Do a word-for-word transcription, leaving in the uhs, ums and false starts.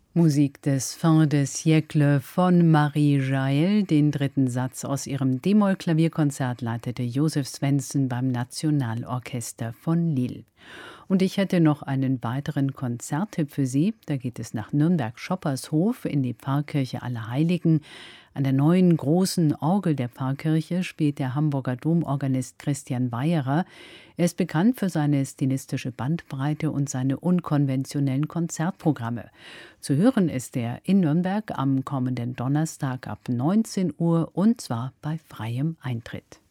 Musik des Fin de siècle von Marie Jael. Den dritten Satz aus ihrem D-Moll-Klavierkonzert leitete Josef Svendsen beim Nationalorchester von Lille. Und ich hätte noch einen weiteren Konzerttipp für Sie. Da geht es nach Nürnberg-Schoppershof in die Pfarrkirche Allerheiligen. An der neuen großen Orgel der Pfarrkirche spielt der Hamburger Domorganist Christian Weyerer. Er ist bekannt für seine stilistische Bandbreite und seine unkonventionellen Konzertprogramme. Zu hören ist er in Nürnberg am kommenden Donnerstag ab neunzehn Uhr und zwar bei freiem Eintritt.